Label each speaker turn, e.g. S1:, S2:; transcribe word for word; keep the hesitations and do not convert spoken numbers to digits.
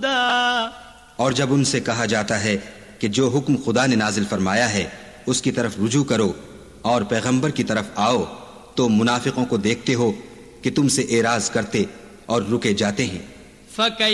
S1: खुदा।
S2: और जब उनसे कहा जाता है कि जो हुक्म खुदा ने नाजिल फरमाया है उसकी तरफ रुजू करो और पैगंबर की तरफ आओ, तो मुनाफिकों को देखते हो कि तुमसे एराज करते और रुके जाते हैं।